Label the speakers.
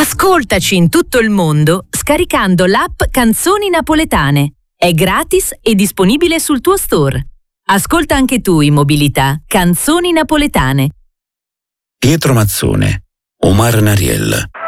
Speaker 1: Ascoltaci in tutto il mondo scaricando l'app Canzoni Napoletane. È gratis e disponibile sul tuo store. Ascolta anche tu in mobilità Canzoni Napoletane.
Speaker 2: Pietro Mazzone, Omar Nariel.